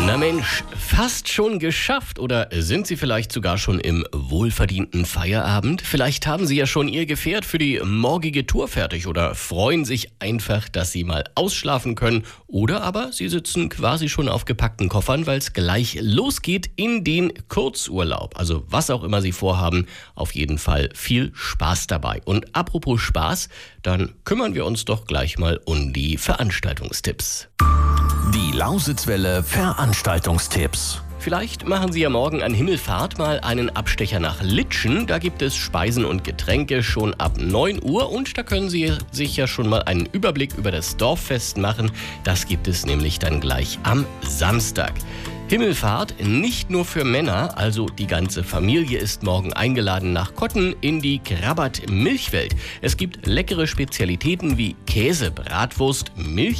Na Mensch, fast schon geschafft oder sind Sie vielleicht sogar schon im wohlverdienten Feierabend? Vielleicht haben Sie ja schon Ihr Gefährt für die morgige Tour fertig oder freuen sich einfach, dass Sie mal ausschlafen können. Oder aber Sie sitzen quasi schon auf gepackten Koffern, weil es gleich losgeht in den Kurzurlaub. Also was auch immer Sie vorhaben, auf jeden Fall viel Spaß dabei. Und apropos Spaß, dann kümmern wir uns doch gleich mal um die Veranstaltungstipps. Die Lausitzwelle Veranstaltungstipps. Vielleicht machen Sie ja morgen an Himmelfahrt mal einen Abstecher nach Litschen. Da gibt es Speisen und Getränke schon ab 9 Uhr und da können Sie sich ja schon mal einen Überblick über das Dorffest machen. Das gibt es nämlich dann gleich am Samstag. Himmelfahrt nicht nur für Männer, also die ganze Familie ist morgen eingeladen nach Kotten in die Krabbert Milchwelt. Es gibt leckere Spezialitäten wie Käse, Bratwurst, Milch